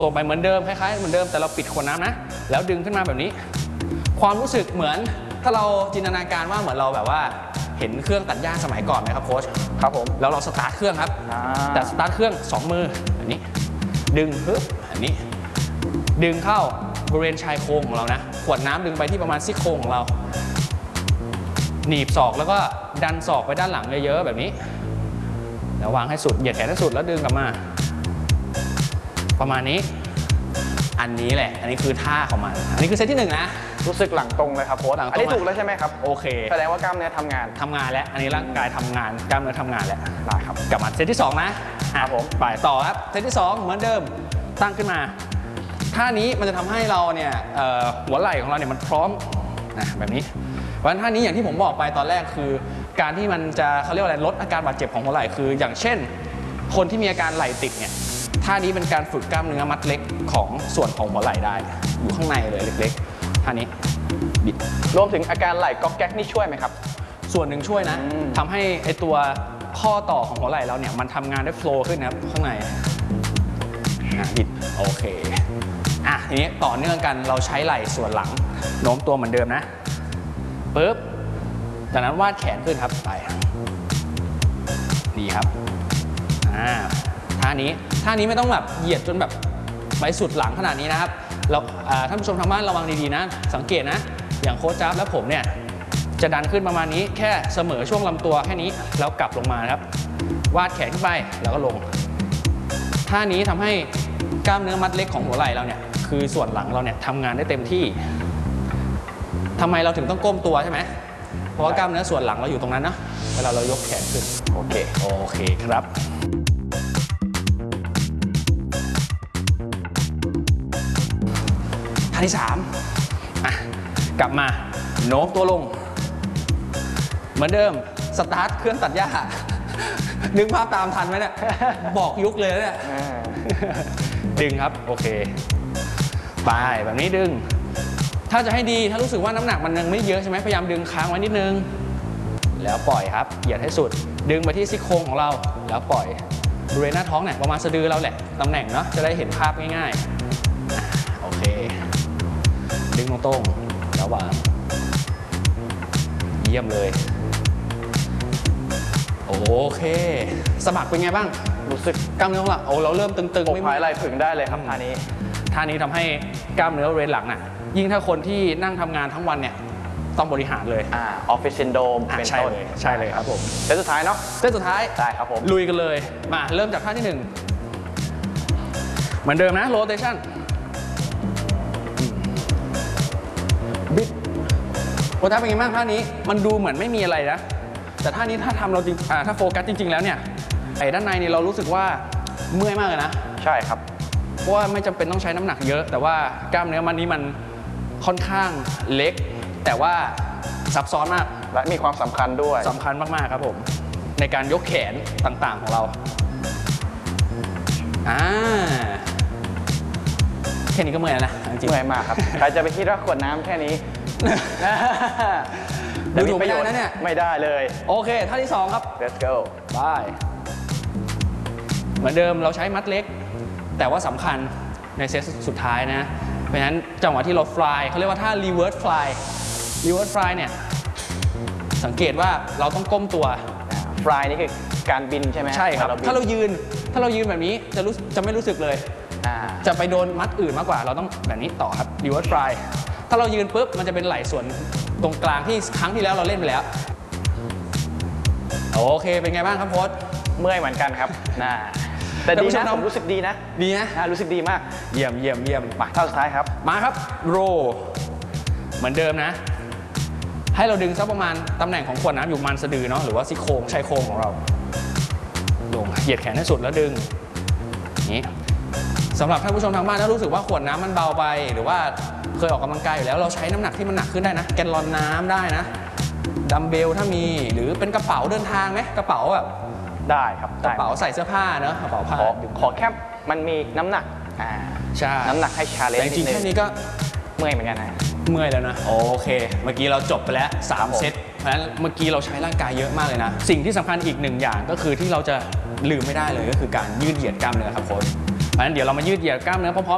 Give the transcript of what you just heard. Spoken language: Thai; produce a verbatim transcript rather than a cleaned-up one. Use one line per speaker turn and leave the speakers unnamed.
ตัวไปเหมือนเดิมคล้ายๆเหมือนเดิมแต่เราปิดขวดน้ำนะแล้วดึงขึ้นมาแบบนี้ความรู้สึกเหมือนถ้าเราจินตนาการว่าเหมือนเราแบบว่าเห็นเครื่องตัดหญ้าสมัยก่อนไหมครับโค้ช
ครับผม
แล้วเราสตาร์ทเครื่องครับแต่สตาร์ทเครื่องสองมืออันนี้ดึงฮึบอันนี้ดึงเข้าบริเวณชายโครงของเรานะขวดน้ำดึงไปที่ประมาณซี่โครงของเราหนีบศอกแล้วก็ดันศอกไปด้านหลังเยอะๆแบบนี้แล้ววางให้สุดเหยียดแขนให้สุดแล้วดึงกลับมาประมาณนี้อันนี้แหละอันนี้คือท่าของมันอันนี้คือเซตที่หนึ่งนะ
รู้สึกหลังตรงเลยครับโค้ชอันนี้ถูกแล้วใช่ไหมครับ
โอเค
แสดงว่ากล้ามเนื้อทำงาน
ทำงานแล้วอันนี้ร่างกายทำงานกล้ามเนื้อทำงานแล้ว
ได้ครับ
กลับมาเซตที่สองนะครับ
ผม
ไปต่อครับเซตที่สองเหมือนเดิมตั้งขึ้นมาท่านี้มันจะทำให้เราเนี่ยหัวไหล่ของเราเนี่ยมันพร้อมนะแบบนี้เพราะฉะนั้นท่านี้อย่างที่ผมบอกไปตอนแรกคือการที่มันจะเขาเรียกว่าอะไรลดอาการบาดเจ็บของหัวไหล่คืออย่างเช่นคนที่มีอาการไหล่ติดเนี่ยท่านี้เป็นการฝึกกล้ามเนื้อมัดเล็กของส่วนของหัวไหล่ได้อยู่ข้างในเลยเล็กๆท่านี้บิด
รวมถึงอาการไหล่ก๊อกแก๊กนี่ช่วยไหมครับ
ส่วนหนึ่งช่วยนะทำให้ไอตัวข้อต่อของหัวไหล่เราเนี่ยมันทำงานได้โฟล์ขึ้นนะครับข้างในบิดโอเคอ่ะทีนี้ต่อเนื่องกันเราใช้ไหล่ส่วนหลังโน้มตัวเหมือนเดิมนะปึ๊บจากนั้นวาดแขนขึ้นครับไปดีครับอ่าท่านี้ท่านี้ไม่ต้องแบบเหยียดจนแบบไปสุดหลังขนาดนี้นะครับเราท่านผู้ชมทางบ้านระวังดีๆนะสังเกตนะอย่างโค้ชจ๊าบและผมเนี่ยจะดันขึ้นประมาณนี้แค่เสมอช่วงลำตัวแค่นี้แล้วกลับลงมาครับวาดแขนขึ้นไปแล้วก็ลงท่านี้ทำให้กล้ามเนื้อมัดเล็กของหัวไหล่เราเนี่ยคือส่วนหลังเราเนี่ยทำงานได้เต็มที่ทำไมเราถึงต้องก้มตัวใช่ไหมเพราะว่ากล้ามเนื้อส่วนหลังเราอยู่ตรงนั้นนะเวลาเรายกแขนขึ้น
โอเค
โอเคครับท่าที่สามอ่ะกลับมาโน้มตัวลงเหมือนเดิมสตาร์ทเครื่องตัดหญ้านึกภาพตามทันไหมเนี่ยบอกยุคเลยเนี่ยดึงครับโอเคไปแบบนี้ดึงถ้าจะให้ดีถ้ารู้สึกว่าน้ำหนักมันยังไม่เยอะใช่ไหมพยายามดึงค้างไว้นิดนึงแล้วปล่อยครับเหยียดให้สุดดึงไปที่ซี่โครงของเราแล้วปล่อยบริเวณหน้าท้องเนี่ยประมาณสะดือเราแหละตำแหน่งเนาะจะได้เห็นภาพง่ายๆโอเคดึงตรงๆแล้ววางเยี่ยมเลยโอเคสะบักเป็นไงบ้างรู้สึกกล้ามเนื้อของเราโอ้เราเริ่มตึงๆ
ไม่ไหลผึ่งได้เลยครับท่านี้
ท่านี้ทำให้กล้ามเนื้อบริเวณหลังน่ะยิ่งถ้าคนที่นั่งทำงานทั้งวันเนี่ยต้องบริหารเลย
อ่าออฟฟิศซินโดรมเป็นต้น
ใช่เลยครับผม
เซตสุดท้ายเนาะ
เซตสุดท้าย
ได้ครับผม
ลุยกันเลยมาเริ่มจากท่าที่หนึ่งเหมือนเดิมนะโรเทชั่นบิดโอ้ท่าเป็นไงบ้างท่านี้มันดูเหมือนไม่มีอะไรนะแต่ท่านี้ถ้าทำเราจริงถ้าโฟกัสจริงๆแล้วเนี่ยไอ้ด้านในนี่เรารู้สึกว่าเมื่อยมากเลยนะ
ใช่ครับ
เพราะว่าไม่จำเป็นต้องใช้น้ำหนักเยอะแต่ว่ากล้ามเนื้อมันนี้มันค่อนข้างเล็กแต่ว่าซับซ้อนมาก
และมีความสำคัญด้วย
สำคัญมากๆครับผมในการยกแขนต่างๆของเราอ่าแค่นี้ก็เมื่อยแล้วนะจริง
เมื่อยมากครับใครจะไปคิดว่าขวดน้ำแค่นี้
ดูถูกไม่ได้นะเนี่ย
ไม่ได้เลย
โอเคท่าที่สองครับ
let's go
ไปเหมือนเดิมเราใช้มัดเล็กแต่ว่าสำคัญในเซตสุดท้ายนะเพราะฉะนั้นจังหวะที่เราฟลายเขาเรียกว่าท่า reverse fly reverse fly เนี่ยสังเกตว่าเราต้องก้มตัว
fly นี่คือการบินใช่ไหม
ใช่ครับถ้าเรายืนถ้าเรายืนแบบนี้จะรู้จะไม่รู้สึกเลยจะไปโดนมัดอื่นมากกว่าเราต้องแบบนี้ต่อครับ reverse fly ถ้าเรายืนปุ๊บมันจะเป็นไหล่ส่วนตรงกลางที่ครั้งที่แล้วเราเล่นไปแล้วโอเคเป็นไงบ้างครับโค้ช
เมื่อยเหมือนกันครับนะแต่ดีนะผมรู้สึกดีนะ
ดีนะ
รู้สึกดีมาก
เยี่ยมเยี่ยมเยี่ยม
มาเท่าสุดท้ายครับ
มาครับโรเหมือนเดิมนะให้เราดึงสักประมาณตำแหน่งของขวดน้ำอยู่มันสะดือเนาะหรือว่าซี่โครงชายโครงของเราลงเหยียดแขนให้สุดแล้วดึงนี้สำหรับท่านผู้ชมทางบ้านถ้ารู้สึกว่าขวดน้ำมันเบาไปหรือว่าเคยออกกำลังกายอยู่แล้วเราใช้น้ำหนักที่มันหนักขึ้นได้นะแกนลอนน้ำได้นะดัมเบลถ้ามีหรือเป็นกระเป๋าเดินทางไหมกระเป๋าแบบ
ได้ครับ
กระเป๋าใส่เสื้อผ้าเนอะกระเป๋าผ้า
ขอแค่มันมีน้ำหนักอ่า
ใช่
น้ำหนักให้ชาเลนจ์
จริงๆแค่นี้ก็
เมื่อยเหมือนกันนะ
เมื่อยแล้วนะโอเคเมื่อกี้เราจบไปแล้วสามเซตเพราะฉะนั้นเมื่อกี้เราใช้ร่างกายเยอะมากเลยนะสิ่งที่สำคัญอีกหนึ่งอย่างก็คือที่เราจะลืมไม่ได้เลยก็คือการยืดเหยียดกล้ามเนื้อครับโค้ชเพราะฉะนั้นเดี๋ยวเรามายืดเหยียดกล้ามเนื้อพร้อม